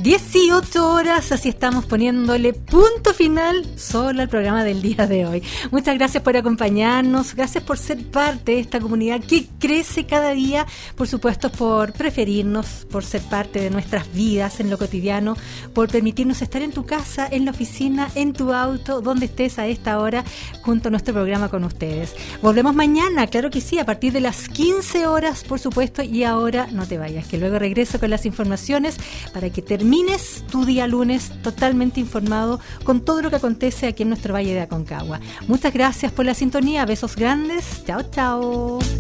18 horas, así estamos poniéndole punto final solo al programa del día de hoy. Muchas gracias por acompañarnos, gracias por ser parte de esta comunidad que crece cada día, por supuesto por preferirnos, por ser parte de nuestras vidas en lo cotidiano, por permitirnos estar en tu casa, en la oficina, en tu auto, donde estés a esta hora, junto a nuestro programa con ustedes. Volvemos mañana, claro que sí, a partir de las 15 horas, por supuesto, y ahora no te vayas, que luego regreso con las informaciones para que termines tu día lunes totalmente informado con todo lo que acontece aquí en nuestro Valle de Aconcagua. Muchas gracias por la sintonía, besos grandes, chao chao.